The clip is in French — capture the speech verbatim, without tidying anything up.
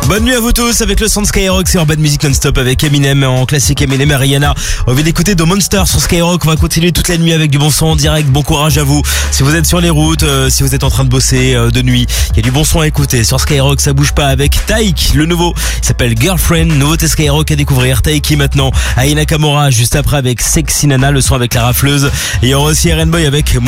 Bonne nuit à vous tous avec le son de Skyrock, c'est Urban Music non-stop avec Eminem en classique, Eminem et Rihanna. On vient d'écouter The Monster sur Skyrock, on va continuer toute la nuit avec du bon son en direct. Bon courage à vous. Si vous êtes sur les routes, euh, si vous êtes en train de bosser euh, de nuit, il y a du bon son à écouter. Sur Skyrock, ça bouge pas avec Taïk, le nouveau. Il s'appelle Girlfriend, nouveauté Skyrock à découvrir. Taïki maintenant, Aya Nakamura juste après avec Sexy Nana, le son avec la rafleuse. Et il y aura aussi R and Boy avec